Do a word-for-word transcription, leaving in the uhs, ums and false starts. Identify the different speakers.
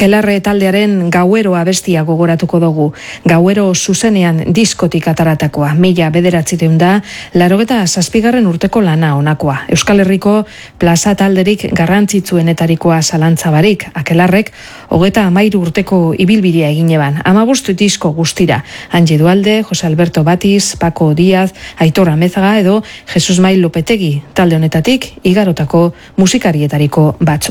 Speaker 1: Akelarre taldearen Gauero abestia gogoratuko dugu. Gauero zuzenean diskotik ataratakoa, mila bederatzireun da, larogeta zazpigarren urteko lana honakoa. Euskal Herriko plaza talderik garrantzitsuenetarikoa zalantzabarik, Akelarrek hogeta amairu urteko ibilbidea egin eban. Amabostu disko guztira. Angie Dualde, Jose Alberto Batiz, Paco Díaz, Aitor Amezaga edo Jesus Mail Lopetegi talde honetatik igarotako musikarietariko batzuk.